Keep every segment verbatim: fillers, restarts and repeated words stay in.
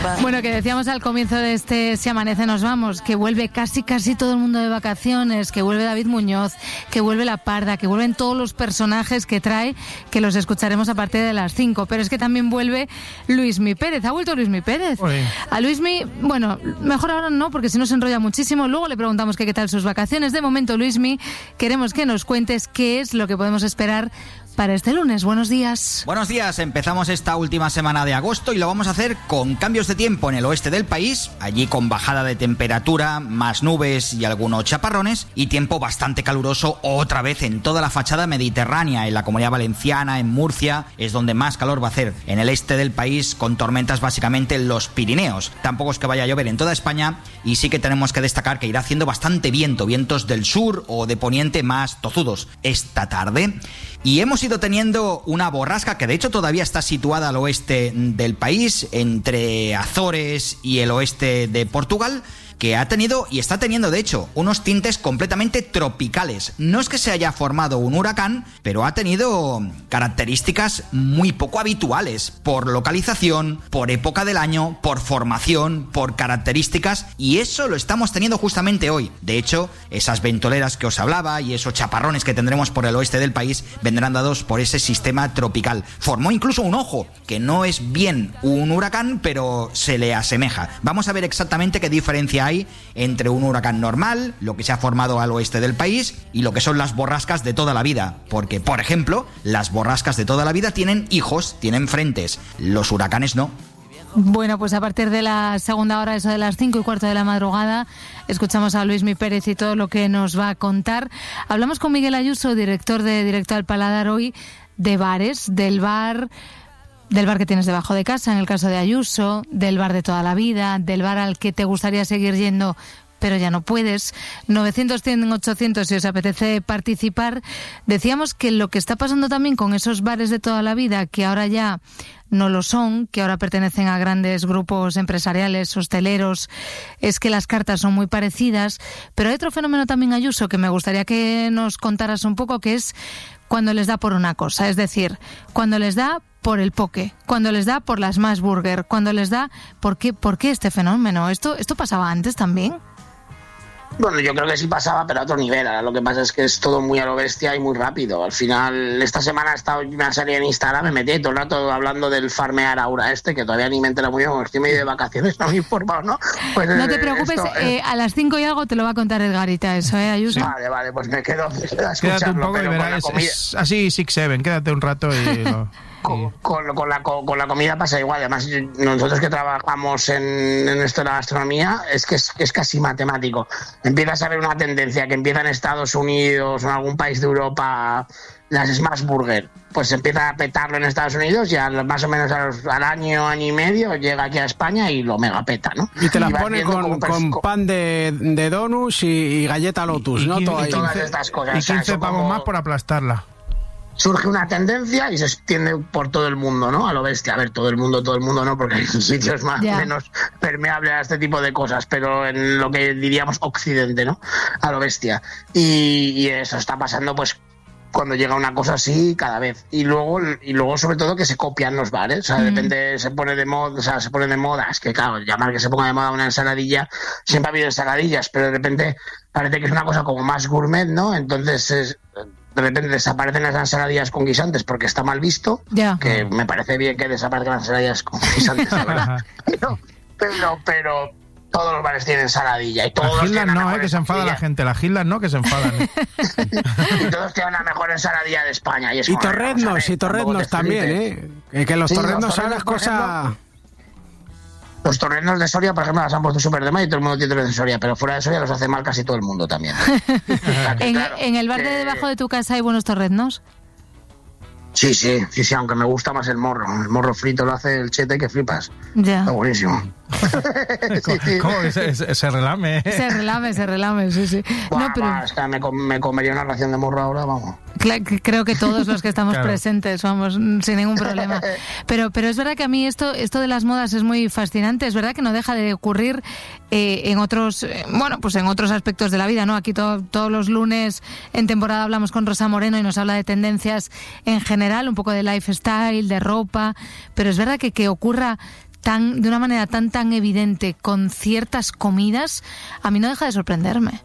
Bueno, que decíamos al comienzo de este Si Amanece Nos Vamos, que vuelve casi casi todo el mundo de vacaciones, que vuelve David Muñoz, que vuelve La Parda, que vuelven todos los personajes que trae, que los escucharemos a partir de las cinco. Pero es que también vuelve Luismi Pérez. ¿Ha vuelto Luismi Pérez? Oye. A Luismi, bueno, mejor ahora no, porque si no se enrolla muchísimo. Luego le preguntamos que qué tal sus vacaciones. De momento, Luismi, queremos que nos cuentes qué es lo que podemos esperar para este lunes. Buenos días. Buenos días. Empezamos esta última semana de agosto y lo vamos a hacer con cambios de tiempo en el oeste del país, allí con bajada de temperatura, más nubes y algunos chaparrones, y tiempo bastante caluroso otra vez en toda la fachada mediterránea. En la Comunidad Valenciana, en Murcia, es donde más calor va a hacer. En el este del país, con tormentas básicamente en los Pirineos. Tampoco es que vaya a llover en toda España, y sí que tenemos que destacar que irá haciendo bastante viento, vientos del sur o de poniente más tozudos esta tarde. Y hemos ido teniendo una borrasca que de hecho todavía está situada al oeste del país, entre Azores y el oeste de Portugal, que ha tenido y está teniendo de hecho unos tintes completamente tropicales. No es que se haya formado un huracán, pero ha tenido características muy poco habituales por localización, por época del año, por formación, por características, y eso lo estamos teniendo justamente hoy. De hecho, esas ventoleras que os hablaba y esos chaparrones que tendremos por el oeste del país vendrán dados por ese sistema tropical. Formó incluso un ojo, que no es bien un huracán, pero se le asemeja. Vamos a ver exactamente qué diferencia hay entre un huracán normal, lo que se ha formado al oeste del país, y lo que son las borrascas de toda la vida. Porque, por ejemplo, las borrascas de toda la vida tienen hijos, tienen frentes. Los huracanes no. Bueno, pues a partir de la segunda hora, eso de las cinco y cuarto de la madrugada, escuchamos a Luismi Pérez y todo lo que nos va a contar. Hablamos con Miguel Ayuso, director de Directo al Paladar, hoy de bares, del bar... del bar que tienes debajo de casa, en el caso de Ayuso, del bar de toda la vida, del bar al que te gustaría seguir yendo, pero ya no puedes. novecientos, cien, ochocientos si os apetece participar. Decíamos que lo que está pasando también con esos bares de toda la vida, que ahora ya no lo son, que ahora pertenecen a grandes grupos empresariales, hosteleros, es que las cartas son muy parecidas. Pero hay otro fenómeno también, Ayuso, que me gustaría que nos contaras un poco, que es cuando les da por una cosa, es decir, cuando les da por el poke, cuando les da por las Smash Burger, cuando les da... ¿Por qué, por qué este fenómeno? ¿Esto, ¿Esto pasaba antes también? Bueno, yo creo que sí pasaba, pero a otro nivel. Ahora lo que pasa es que es todo muy a lo bestia y muy rápido. Al final, esta semana he estado, me ha salido en Instagram, me metí todo el rato hablando del farmear Aura este, que todavía ni me entero muy bien, porque estoy medio de vacaciones, no me he informado, ¿no? Pues, no te preocupes, esto, eh, a las cinco y algo te lo va a contar Edgarita, eso, ¿eh, Ayuso? Sí. Vale, vale, pues me quedo, me quedo a escucharlo. Quédate un poco pero y verás, comida... es así Six Seven, quédate un rato y... Lo... Con, con, con, la, con, con la comida pasa igual. Además, nosotros que trabajamos en, en esto de la gastronomía, es que es, es casi matemático. Empiezas a ver una tendencia que empieza en Estados Unidos o en algún país de Europa, las Smash Burger, pues empieza a petarlo en Estados Unidos y a, más o menos a los, al año, año y medio llega aquí a España y lo mega peta, ¿no? Y te las pone con, con pan de, de donuts y, y galleta Lotus, y, ¿no? Y, Todo y todas estas cosas. Y quince pavos como... más por aplastarla. Surge una tendencia y se extiende por todo el mundo, ¿no? A lo bestia. A ver, todo el mundo, todo el mundo no, porque hay sitios más o menos permeables a este tipo de cosas, pero en lo que diríamos occidente, ¿no? A lo bestia. Y, y eso está pasando, pues, cuando llega una cosa así cada vez. Y luego, y luego sobre todo, que se copian los bares. O sea, de repente se pone de moda, o sea, se pone de moda. Es que, claro, llamar que se ponga de moda una ensaladilla, siempre ha habido ensaladillas, pero de repente parece que es una cosa como más gourmet, ¿no? Entonces es... de repente desaparecen las ensaladillas con guisantes porque está mal visto, yeah. que me parece bien que desaparezcan las ensaladillas con guisantes, la verdad. pero, pero, pero todos los bares tienen ensaladilla y todos las tienen no, eh, que se enfada la gente, las Gildas no, que se enfadan. ¿eh? Y todos tienen la mejor ensaladilla de España. Y, es y torreznos, y torreznos también, ¿eh? Que, que los sí, torreznos son las cosas... Los torreznos de Soria, por ejemplo, las han puesto súper de mal y todo el mundo tiene torreznos de Soria, pero fuera de Soria los hace mal casi todo el mundo también. O sea, ¿En, claro, ¿En el bar de debajo de tu casa hay buenos torreznos? Sí, sí, sí, sí, aunque me gusta más el morro. El morro frito lo hace el Chete que flipas. Ya. Está buenísimo. sí, sí. ¿Cómo que se, se, se relame? Se relame, se relame, sí, sí. Buah, no, pero... va, es que me, me comería una ración de morro ahora, vamos. Creo que todos los que estamos claro. presentes, vamos, sin ningún problema. Pero, pero es verdad que a mí esto, esto de las modas es muy fascinante. Es verdad que no deja de ocurrir eh, en otros, eh, bueno, pues en otros aspectos de la vida, ¿no? Aquí to, todos los lunes en temporada hablamos con Rosa Moreno y nos habla de tendencias en general, un poco de lifestyle, de ropa. Pero es verdad que que ocurra tan de una manera tan tan evidente con ciertas comidas, a mí no deja de sorprenderme.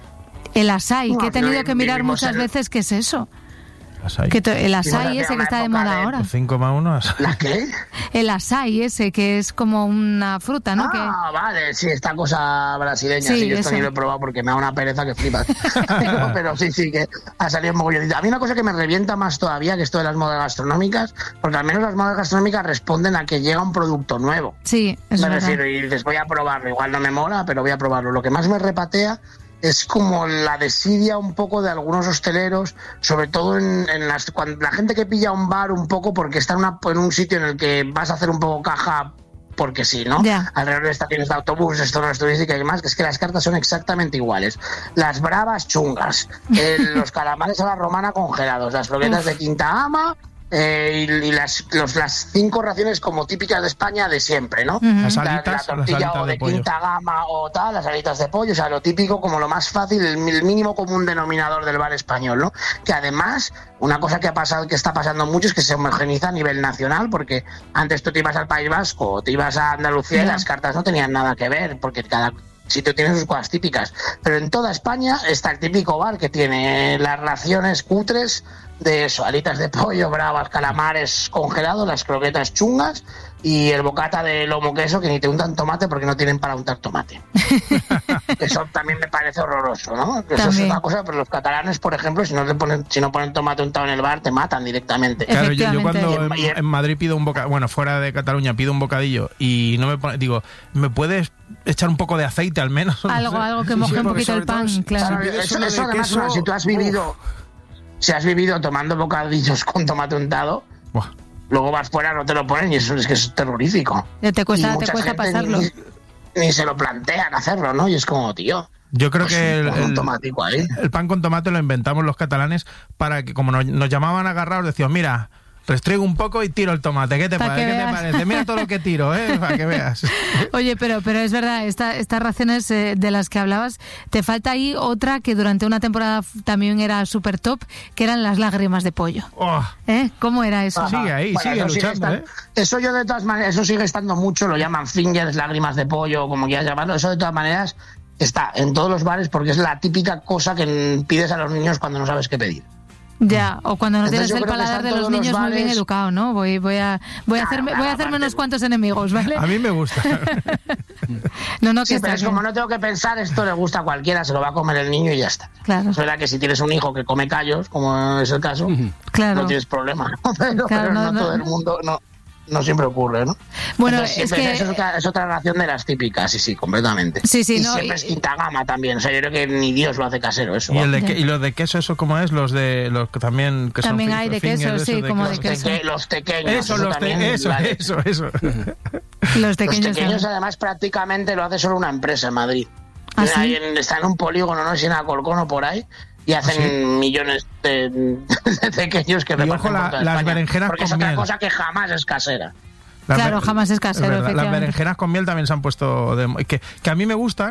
El açaí, no, que he tenido que mirar muchas el... veces qué es eso. Que to, el açaí ese que está de moda de ahora. cinco más uno ¿La qué? El açaí ese que es como una fruta, ¿no? Ah, que... vale, sí, esta cosa brasileña. Sí, sí yo esto ni lo he probado porque me da una pereza que flipas. pero, pero sí, sí, que ha salido un mogollón. A mí una cosa que me revienta más todavía que esto de las modas gastronómicas, porque al menos las modas gastronómicas responden a que llega un producto nuevo. Sí, es me verdad. refiero, y dices, voy a probarlo. Igual no me mola, pero voy a probarlo. Lo que más me repatea es como la desidia un poco de algunos hosteleros, sobre todo en, en las cuando la gente que pilla un bar un poco porque está en, una, en un sitio en el que vas a hacer un poco caja porque sí, ¿no? Yeah. Alrededor de estaciones de autobuses, zonas turísticas y demás, que es que las cartas son exactamente iguales. Las bravas chungas, el, los calamares a la romana congelados, las croquetas de quinta gama, Eh, y, y las, los, las cinco raciones como típicas de España de siempre, ¿no? Uh-huh. Las alitas, la, la tortilla las alitas o de, de pollo. quinta gama o tal, las alitas de pollo, o sea, lo típico, como lo más fácil, el, el mínimo común denominador del bar español, ¿no? Que además, una cosa que ha pasado, que está pasando mucho es que se homogeniza a nivel nacional, porque antes tú te ibas al País Vasco o te ibas a Andalucía uh-huh. y las cartas no tenían nada que ver, porque cada sitio tiene sus cosas típicas. Pero en toda España está el típico bar que tiene las raciones cutres de eso, alitas de pollo, bravas, calamares congelados, las croquetas chungas y el bocata de lomo queso que ni te untan tomate porque no tienen para untar tomate. Eso también me parece horroroso, ¿no? Eso también es una cosa, pero los catalanes, por ejemplo, si no te ponen, si no ponen tomate untado en el bar, te matan directamente. Claro, yo, yo cuando en, en Madrid pido un bocadillo, bueno, fuera de Cataluña pido un bocadillo y no me pone, digo, ¿me puedes echar un poco de aceite al menos? Algo, no sé. algo que moje sí, un poquito el pan, todo, claro. Si eso, eso además, queso, si tú has vivido... Uf. Si has vivido tomando bocadillos con tomate untado, Buah. luego vas fuera, no te lo ponen y eso es que es terrorífico. Te cuesta, te cuesta pasarlo. Ni, ni se lo plantean hacerlo, ¿no? Y es como, tío... Yo creo pues que el, el, ahí. el pan con tomate lo inventamos los catalanes para que, como nos, nos llamaban agarrados, decíamos, mira... Restriego un poco y tiro el tomate. ¿Qué te, pa- ¿qué te parece? Mira todo lo que tiro, ¿eh? Para que veas. Oye, pero, pero es verdad, esta, estas raciones eh, de las que hablabas, te falta ahí otra que durante una temporada también era súper top, que eran las lágrimas de pollo. Oh. ¿Eh? ¿Cómo era eso? Ajá. Sigue ahí, bueno, sigue luchando, sigue estando, ¿eh? Eso yo de todas maneras, eso sigue estando mucho, lo llaman fingers, lágrimas de pollo, como quieras llamarlo, eso de todas maneras está en todos los bares porque es la típica cosa que pides a los niños cuando no sabes qué pedir. Ya, o cuando no Entonces, tienes el paladar de los niños los muy bien educado, ¿no? Voy, voy a, voy a claro, hacerme, voy a hacerme unos cuantos enemigos, ¿vale? A mí me gusta. no, no, que sí, pero es como no tengo que pensar, esto le gusta a cualquiera, se lo va a comer el niño y ya está. Claro. Es verdad que si tienes un hijo que come callos, como es el caso, claro. no tienes problema. Pero, claro, pero no, no, no todo no. el mundo... no. No siempre ocurre, ¿no? Bueno, Entonces, es que... Es otra, es otra ración de las típicas, sí, sí, completamente. Sí, sí, y no, siempre y... es quinta gama también, o sea, yo creo que ni Dios lo hace casero eso. ¿Y, el de que, y los de queso, eso cómo es? Los de... los que también... Que también son hay de fingers, queso, sí, de como queso. de queso. Teque, los tequeños. Eso, eso, los también, te, eso, la eso, eso. Los tequeños, los tequeños además prácticamente lo hace solo una empresa en Madrid. ¿Ah, sí? Ahí en, está en un polígono, no sé si en Alcorcón o por ahí, y hacen ¿sí? millones de, de pequeños que reparten la, por toda las España, berenjenas porque con es otra miel. cosa que jamás es casera. Las claro, jamás es casero. Es las berenjenas con miel también se han puesto de, que, que a mí me gustan,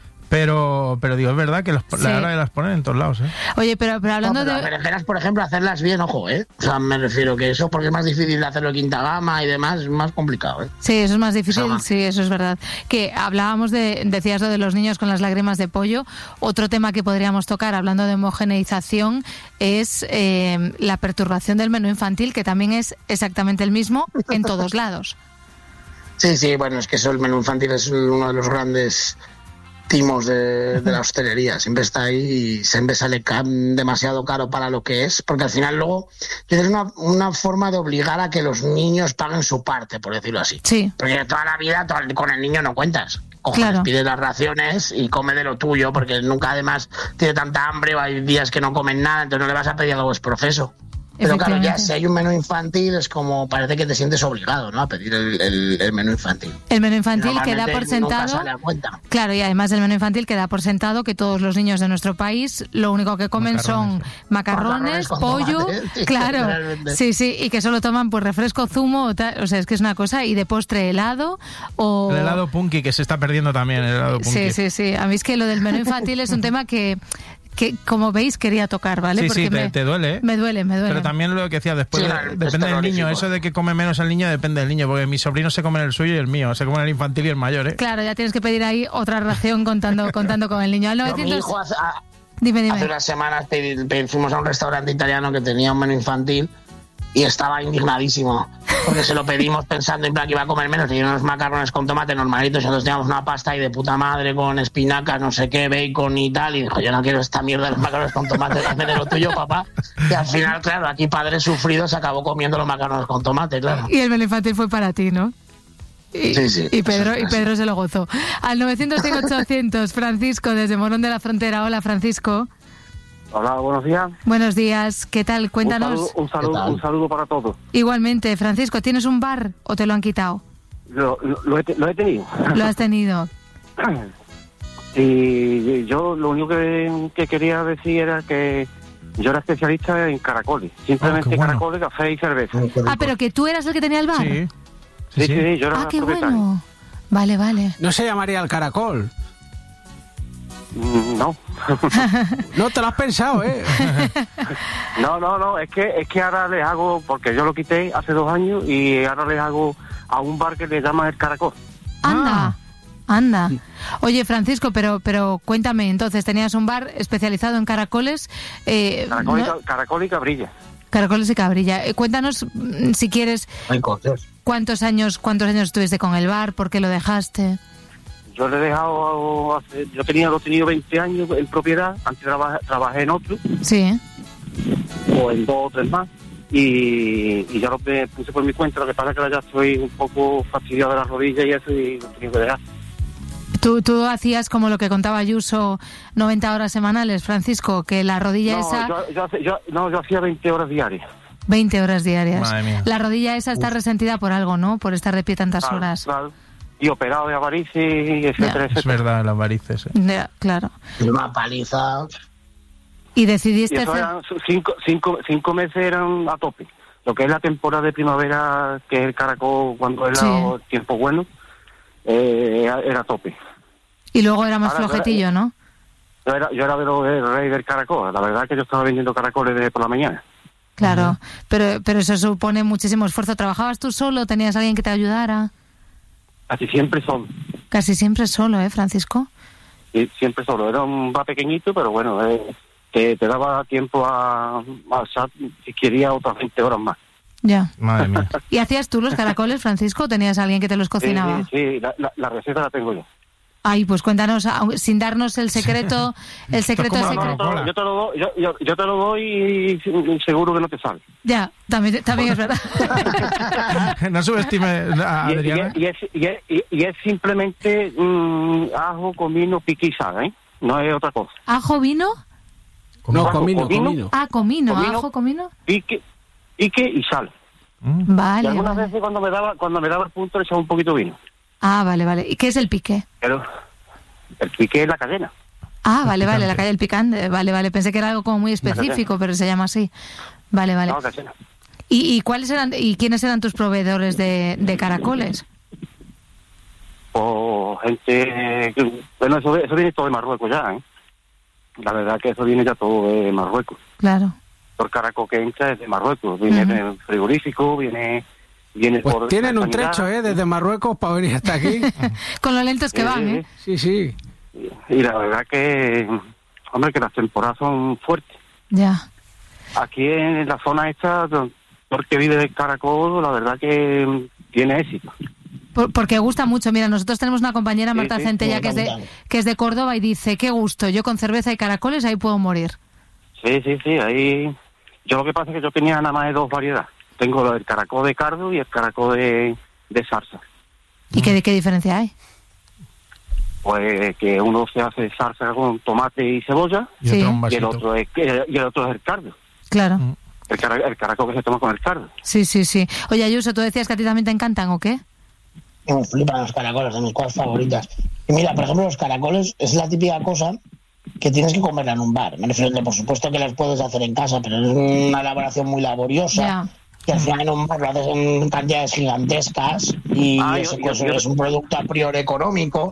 pero pero digo, es verdad que los, sí. la verdad que las ponen en todos lados, ¿eh? Oye, pero, pero hablando no, pero de... las berenjenas, por ejemplo, hacerlas bien, ojo, ¿eh? O sea, me refiero que eso porque es más difícil de hacerlo quinta gama y demás, es más complicado, ¿eh? Sí, eso es más difícil, o sea, sí, eso es verdad. Que hablábamos de, decías lo de los niños con las lágrimas de pollo. Otro tema que podríamos tocar, hablando de homogeneización, es eh, la perturbación del menú infantil, que también es exactamente el mismo en todos lados. Sí, sí, bueno, es que eso, el menú infantil es uno de los grandes timos de, de la hostelería. Siempre está ahí y siempre sale demasiado caro para lo que es, porque al final luego tienes una, una forma de obligar a que los niños paguen su parte, por decirlo así. Sí. Porque toda la vida todo, con el niño no cuentas. Cojones, claro. Pide las raciones y come de lo tuyo, porque nunca además tiene tanta hambre o hay días que no comen nada, entonces no le vas a pedir algo exprofeso. Pero claro, ya si hay un menú infantil es como parece que te sientes obligado, ¿no? A pedir el, el, el menú infantil. El menú infantil que da por sentado... Nunca sale a cuenta. Claro, y además el menú infantil que da por sentado que todos los niños de nuestro país lo único que comen macarrones, son macarrones, macarrones pollo, tomate, claro, sí, sí, y que solo toman pues refresco, zumo, o, tal, o sea, es que es una cosa, y de postre helado o... El helado punky, que se está perdiendo también, el helado punky. Sí, sí, sí, a mí es que lo del menú infantil es un tema que... que, como veis, quería tocar, ¿vale? Sí, Porque sí, te, me, te duele, ¿eh? Me duele, me duele. Pero también lo que decía, después sí, de, depende del niño. Eso de que come menos el niño depende del niño, porque mis sobrinos se comen el suyo y el mío. Se comen el infantil y el mayor, ¿eh? Claro, ya tienes que pedir ahí otra ración contando, contando con el niño. Al novecientos... Mi hijo hace, a, dime, dime. hace unas semanas te, te fuimos a un restaurante italiano que tenía un menú infantil y estaba indignadísimo. Porque se lo pedimos pensando en plan que iba a comer menos, y unos macarrones con tomate normalitos, y nosotros teníamos una pasta ahí de puta madre con espinacas, no sé qué, bacon y tal, y dijo, yo no quiero esta mierda de los macarrones con tomate, dame de lo tuyo, papá. Y al final, claro, aquí padre sufrido se acabó comiendo los macarrones con tomate, claro. Y el menú infantil fue para ti, ¿no? Y, sí, sí. Y Pedro, y Pedro se lo gozó. Al novecientos cien ochocientos, Francisco, desde Morón de la Frontera. Hola, Francisco. Hola, buenos días. Buenos días, ¿qué tal? Cuéntanos. Un saludo, un saludo, un saludo para todos. Igualmente, Francisco, ¿tienes un bar o te lo han quitado? Lo, lo, lo, he, lo he tenido. Lo has tenido. Y yo lo único que, que quería decir era que yo era especialista en caracoles. Simplemente oh, bueno. caracoles, café y cerveza. Ah, pero que tú eras el que tenía el bar. Sí, sí, sí, sí, sí yo era Ah, qué bueno. Vale, vale. ¿No se llamaría el caracol? No. No te lo has pensado, ¿eh? No, no, no, es que es que ahora les hago, porque yo lo quité hace dos años y ahora les hago a un bar que le llaman el Caracol. Anda, ah. anda. Oye, Francisco, pero pero cuéntame, entonces, tenías un bar especializado en caracoles. Eh, caracol, y, no... caracol y cabrilla. Caracoles y cabrilla. Eh, cuéntanos, si quieres, cuántos años, cuántos años estuviste con el bar, por qué lo dejaste. Yo le he dejado, hace, yo tenía, lo he tenido veinte años en propiedad, antes trabajé, trabajé en otro, sí, o en dos o tres más, y, y ya lo puse por mi cuenta. Lo que pasa es que ahora ya estoy un poco fastidiado de las rodillas y eso, y lo he tenido que dejar. ¿Tú, tú hacías como lo que contaba Ayuso, noventa horas semanales, Francisco, que la rodilla no, esa... Yo, yo, yo, no, yo hacía veinte horas diarias. veinte horas diarias. Madre mía. La rodilla esa está Uf. resentida por algo, ¿no? Por estar de pie tantas claro, horas. Claro. Y operado de varices, etcétera, ya. etcétera. Es verdad, las varices. ¿eh? Ya, claro. Una paliza. Y decidiste... Y eso eran cinco, cinco, cinco meses eran a tope. Lo que es la temporada de primavera, que es el caracol, cuando era sí. el tiempo bueno, eh, era a tope. Y luego era más Ahora, flojetillo, ¿no? Yo era, yo era el rey del caracol. La verdad es que yo estaba vendiendo caracoles de por la mañana. Claro, uh-huh. pero, pero eso supone muchísimo esfuerzo. ¿Trabajabas tú solo? ¿Tenías alguien que te ayudara? Casi siempre solo. Casi siempre solo, ¿eh, Francisco? Sí, siempre solo. Era un bar pequeñito, pero bueno, eh, te, te daba tiempo a, a si quería otras veinte horas más. Ya. Madre mía. ¿Y hacías tú los caracoles, Francisco, o tenías alguien que te los cocinaba? Sí, sí, sí. La, la, la receta la tengo yo. Ay, pues cuéntanos, sin darnos el secreto, el secreto es secreto. No, no, yo te lo doy, yo, yo, yo te lo doy y seguro que no te sale. Ya, también, también es verdad. No subestime a Adriana. Y, y, es, y, es, y, es, y es simplemente mmm, ajo, comino, pique y sal, ¿eh? No es otra cosa. ¿Ajo, vino? No, comino, comino. comino. Ah, comino, comino, ajo, comino. Pique, pique y sal. Mm. Vale. Y algunas vale. veces cuando me daba cuando me daba el punto le echaba un poquito de vino. Ah, vale, vale. ¿Y qué es el pique? Pero el pique es la cadena. Ah, vale, vale, la calle del picante. Vale, vale. Pensé que era algo como muy específico, pero se llama así. Vale, vale. No, cadena. ¿Y, y cuáles eran y quiénes eran tus proveedores de, de caracoles? Pues gente, bueno, eso, eso viene todo de Marruecos ya, ¿eh? La verdad que eso viene ya todo de Marruecos. Claro. Por caracol que entra es de Marruecos, viene uh-huh. de frigorífico, viene viene pues por tienen un trecho, ¿eh? Desde Marruecos para venir hasta aquí. Con lo lentos que eh, van, ¿eh? Sí, sí. Y, y la verdad que, hombre, que las temporadas son fuertes. Ya. Aquí en la zona esta, porque vive del caracol, la verdad que tiene éxito. Por, porque gusta mucho. Mira, nosotros tenemos una compañera, Marta sí, sí, Centella, que es, de, que es de Córdoba y dice, qué gusto, yo con cerveza y caracoles ahí puedo morir. Sí, sí, sí, ahí... Yo lo que pasa es que yo tenía nada más de dos variedades. Tengo el caracol de cardo y el caracol de, de salsa. ¿Y qué, qué diferencia hay? Pues que uno se hace salsa con tomate y cebolla y, sí. y el otro es y el otro es el cardo. Claro. El, car el caracol que se toma con el cardo. Sí, sí, sí. Oye, Ayuso, ¿tú decías que a ti también te encantan o qué? Me flipan los caracoles, de mis cosas favoritas. Y mira, por ejemplo, los caracoles es la típica cosa que tienes que comerla en un bar. Me refiero, por supuesto que las puedes hacer en casa, pero es una elaboración muy laboriosa. Yeah. Que al final en un bar lo haces en cantidades gigantescas y ah, ese yo, yo, yo, es un producto a priori económico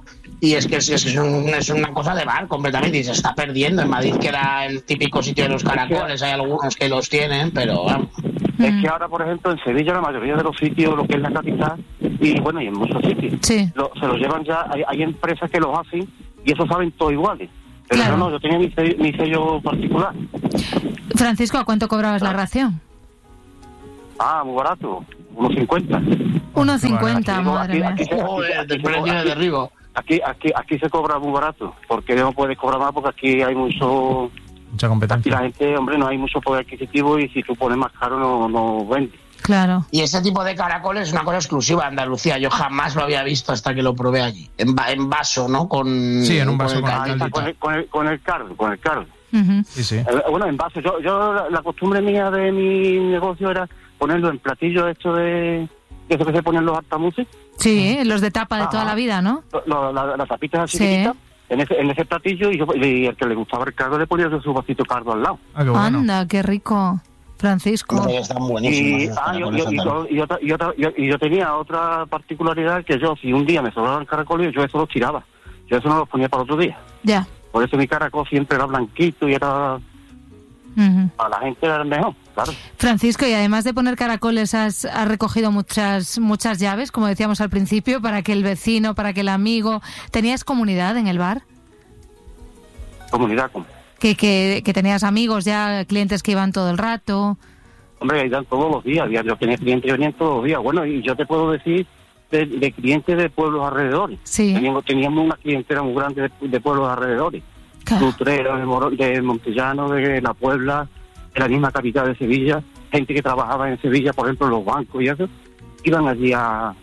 y es que es, es, un, es una cosa de bar completamente y se está perdiendo. En Madrid, que era el típico sitio de los caracoles, hay algunos que los tienen, pero vamos. Es que ahora, por ejemplo, en Sevilla la mayoría de los sitios, lo que es la capital, y bueno, y en muchos sitios, sí. lo, se los llevan ya, hay, hay empresas que los hacen y eso saben todos iguales. Pero claro. yo no, yo tenía mi sello, mi sello particular. Francisco, ¿a cuánto cobrabas la ración? Ah, muy barato, unos cincuenta. unos cincuenta, madre mía. Aquí, aquí, Joder, aquí, el precio de derribo. Aquí, aquí, aquí se cobra muy barato, porque no puedes cobrar más porque aquí hay mucho... Mucha competencia. Aquí la gente, hombre, no hay mucho poder adquisitivo y si tú pones más caro no, no vende. Claro. Y ese tipo de caracoles es una cosa exclusiva de Andalucía. Yo jamás lo había visto hasta que lo probé allí. En, va, en vaso, ¿no? Con, sí, en un vaso con el, con el, con el, con el, con el cardo, con el cardo. Uh-huh. Sí, sí. Eh, bueno, en vaso. Yo, yo la, la costumbre mía de mi negocio era ponerlo en platillos esto de... eso que se ponen los altamuces. Sí, los de tapa de Ajá. toda la vida, ¿no? Lo, la, las tapitas así Sí. chiquitas, en ese, en ese platillo, y, yo, y el que le gustaba el cardo le ponía su vasito cardo al lado. Ah, qué bueno. Anda, qué rico, Francisco. No, están buenísimos. Y, esos ah, yo, caracoles yo, y, andaluces. yo, y, otra, y, otra, y, y yo tenía otra particularidad, que yo, si un día me sobraban caracoles, yo eso los tiraba. Yo eso no los ponía para otro día. Ya. Por eso mi caracol siempre era blanquito y era... Uh-huh. A la gente era el mejor, claro. Francisco, y además de poner caracoles, has, has recogido muchas muchas llaves, como decíamos al principio, para que el vecino, para que el amigo... ¿Tenías comunidad en el bar? Comunidad, como. Que, que, que tenías amigos ya, clientes que iban todo el rato. Hombre, ahí dan todos los días. Yo tenía clientes que venían todos los días. Bueno, y yo te puedo decir de, de clientes de pueblos alrededores. Sí. Teníamos, teníamos una clientela muy grande de, de pueblos alrededores. Claro. Utrera, de, Moro, de Montellano, de La Puebla, de la misma capital de Sevilla. Gente que trabajaba en Sevilla, por ejemplo, en los bancos y eso, iban allí a,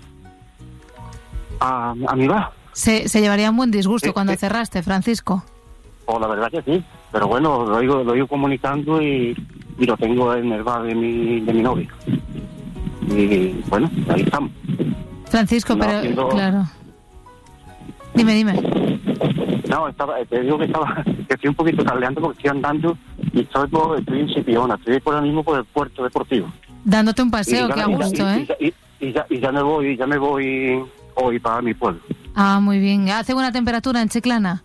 a, a mi bar. Se, se llevaría un buen disgusto Sí, cuando sí. cerraste, Francisco. Pues la verdad que sí. Pero bueno, lo digo, lo digo comunicando y, y lo tengo en el bar de mi, de mi novia. Y bueno, ahí estamos. Francisco, No, pero haciendo- claro. Dime, dime. No, estaba, te digo que estaba, que estoy un poquito cableando porque estoy andando y estoy, por, estoy en Chipiona, estoy por ahora mismo por el puerto deportivo. Dándote un paseo, Y qué ya- a y ya- gusto, y- ¿eh? Y, y- y ya, y ya me voy, ya me voy hoy para mi pueblo. Ah, muy bien. ¿Hace buena temperatura en Chiclana?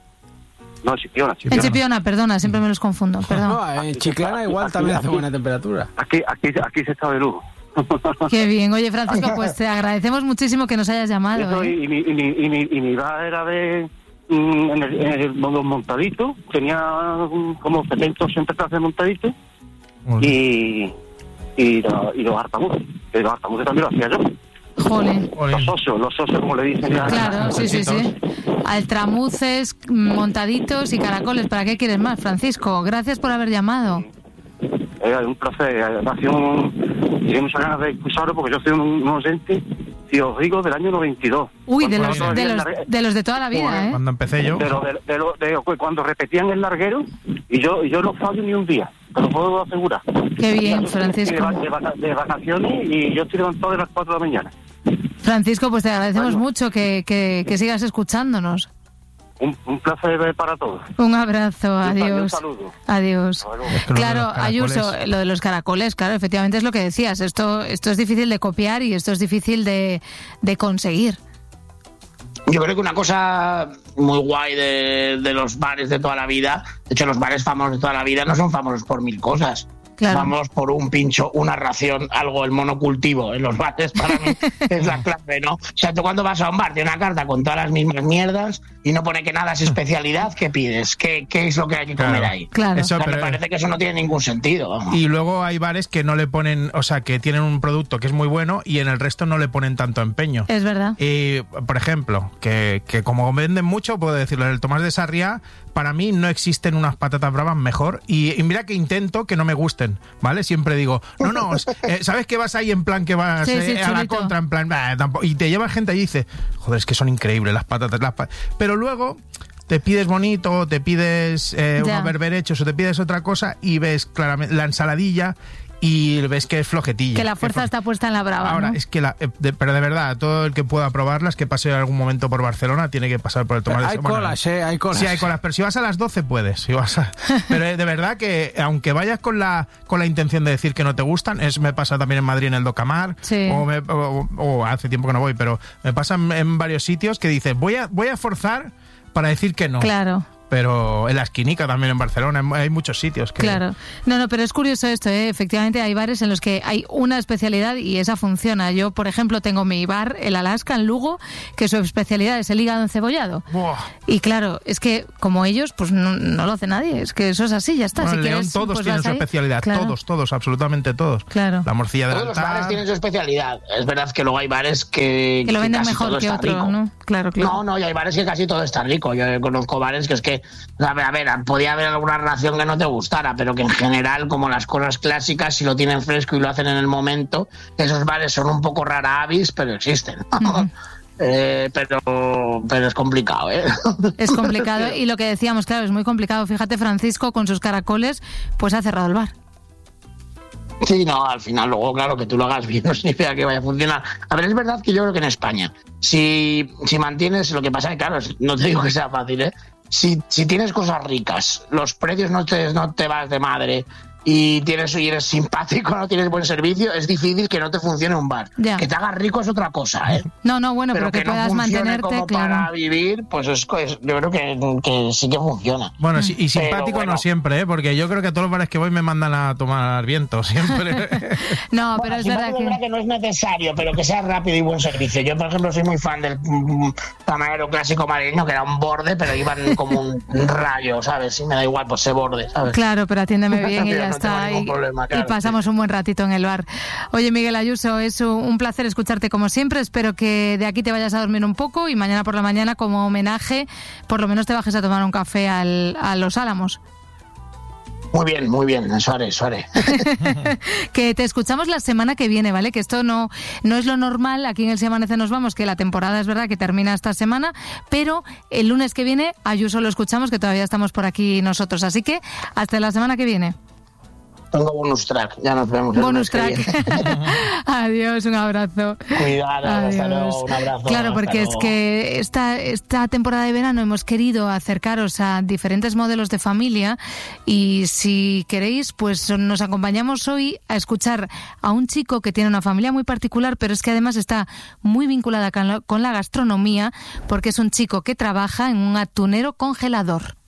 No, Chipiona, En Chipiona. Chipiona, perdona, siempre me los confundo, perdón. No, en Chiclana igual también hace buena temperatura. Aquí, aquí, aquí se está de lujo. Qué bien. Oye, Francisco, pues te agradecemos muchísimo que nos hayas llamado. Eso, ¿eh? y, mi, y, mi, y, mi, y mi bar era de... mm, En, el, en el- los montaditos, tenía mm, como setenta, ochenta clases montaditos Muy bien. y, y, lo- y los hartamuces. Que los hartamuces también lo hacía yo. Jolín. Jolín. Los socios, los socios como le dicen ya. Claro, sí, sí, sí. Altramuces, montaditos y caracoles. ¿Para qué quieres más, Francisco? Gracias por haber llamado. Era un placer. Ha sido un, tenía muchas ganas de escucharlo porque yo soy un, un oyente, si os digo, del año noventa y dos. Uy, de Cuando los, todavía de el los, largue- de los de toda la vida, ¿eh? Cuando empecé yo, de lo- de- de lo- de- cuando repetían el larguero, y yo y yo no fallo ni un día, te lo puedo asegurar. Qué bien, Yo estoy Francisco. De, va- de vaca- de vacaciones y yo estoy levantado de las cuatro de la mañana. Francisco, pues te agradecemos Bueno. mucho que, que, que sigas escuchándonos. Un, un placer para todos. Un abrazo, Y un- y un adiós. saludo. Adiós. Hasta luego. que lo de Claro, los caracoles- Ayuso, lo de los caracoles, claro, efectivamente es lo que decías. Esto, esto es difícil de copiar y esto es difícil de, de conseguir. Yo creo que una cosa muy guay de, de los bares de toda la vida, de hecho los bares famosos de toda la vida no son famosos por mil cosas. Claro. Vamos por un pincho, una ración, algo, el monocultivo en los bares para mí es la clave, ¿no? O sea, tú cuando vas a un bar de una carta con todas las mismas mierdas y no pone que nada es especialidad, ¿qué pides? ¿Qué, qué es lo que hay que comer Claro. ahí? Claro. Eso, O sea, pero- me parece que eso no tiene ningún sentido. Vamos. Y luego hay bares que no le ponen, o sea, que tienen un producto que es muy bueno y en el resto no le ponen tanto empeño. Es verdad. Y, por ejemplo, que, que como venden mucho, puedo decirlo, en el Tomás de Sarriá, para mí no existen unas patatas bravas mejor. Y, y mira que intento que no me gusten, ¿vale? Siempre digo, no, no, eh, ¿sabes que vas ahí en plan que vas Sí, eh, sí, a la chulito. contra, en plan, bah, tampoco- y te lleva gente y dice, joder, es que son increíbles las patatas. Las pa-". Pero luego te pides bonito, te pides eh, Ya. unos berberechos o te pides otra cosa y ves claramente la ensaladilla y ves que es flojetilla. Que la fuerza está puesta en la brava. Ahora, ¿no? es que, la, de, pero de verdad, todo el que pueda probarlas, que pase algún momento por Barcelona, tiene que pasar por el Tomás de Hay Bueno, colas, eh, hay colas. Sí, hay colas, pero si vas a las doce puedes. Si vas a, pero de verdad que, aunque vayas con la con la intención de decir que no te gustan, es me pasa también en Madrid en el Docamar, sí. o, me, o, o hace tiempo que no voy, pero me pasa en, en varios sitios que dices, voy a, voy a forzar para decir que no. Claro. Pero en la esquinica también en Barcelona hay muchos sitios que... Claro. No, no, pero es curioso esto, ¿eh? Efectivamente hay bares en los que hay una especialidad y esa funciona. Yo, por ejemplo, tengo mi bar, el Alaska, en Lugo, que su especialidad es el hígado encebollado. Buah. Y claro, es que como ellos, pues no, no lo hace nadie. Es que eso es así, ya está. Bueno, si en León quieres, todos pues tienen vas su ahí. especialidad, Claro. todos, todos, absolutamente todos. Claro. La morcilla del Todos los altar... bares tienen su especialidad. Es verdad que luego hay bares que... Que lo venden casi mejor todo que está otro, rico. ¿no? Claro, claro. No, no, y hay bares que casi todo está rico. Yo conozco bares que es que, a ver, a ver, podía haber alguna relación que no te gustara, pero que en general, como las cosas clásicas, si lo tienen fresco y lo hacen en el momento, esos bares son un poco rara avis, pero existen. Uh-huh. Eh, pero pero es complicado, ¿eh? Es complicado y lo que decíamos, claro, es muy complicado. Fíjate, Francisco, con sus caracoles, pues ha cerrado el bar. Sí, no, al final luego, claro, que tú lo hagas bien no significa que vaya a funcionar. A ver, es verdad que yo creo que en España, si, si mantienes, lo que pasa es que, claro, no te digo que sea fácil, ¿eh? Si, si tienes cosas ricas, los precios no te, no te vas de madre y tienes y eres simpático, no tienes buen servicio, es difícil que no te funcione un bar. Ya. Que te hagas rico es otra cosa, ¿eh? No, no, bueno, pero, pero que, que no puedas funcione mantenerte, como claro. para vivir, pues es, es, yo creo que, que sí que funciona. Bueno, sí, y simpático bueno. no siempre, ¿eh? Porque yo creo que a todos los bares que voy me mandan a tomar viento, siempre. No, pero bueno, es sí, verdad es que... verdad que no es necesario, pero que sea rápido y buen servicio. Yo, por ejemplo, soy muy fan del mm, camarero clásico madrileño, que era un borde, pero iban como un rayo, ¿sabes? Y me da igual, pues ese borde, ¿sabes? Claro, pero atiéndeme bien y ya no está. tengo ningún Y, problema, y claro, pasamos sí. un buen ratito en el bar. Oye, Miguel Ayuso, es un placer escucharte como siempre. Espero que de aquí te vayas a dormir un poco y mañana por la mañana, como homenaje, por lo menos te bajes a tomar un café al, a Los Álamos. Muy bien, muy bien, eso haré, eso haré. Que te escuchamos la semana que viene, ¿vale? Que esto no, no es lo normal. Aquí en El Si Amanece Nos Vamos, que la temporada es verdad que termina esta semana, pero el lunes que viene a Ayuso lo escuchamos, que todavía estamos por aquí nosotros. Así que hasta la semana que viene. Tengo bonus track, ya nos vemos. Bonus track. Adiós, un abrazo. Cuidado, hasta luego, un abrazo. Claro, porque luego. es que esta, esta temporada de verano hemos querido acercaros a diferentes modelos de familia y si queréis, pues nos acompañamos hoy a escuchar a un chico que tiene una familia muy particular, pero es que además está muy vinculada con la, con la gastronomía porque es un chico que trabaja en un atunero congelador.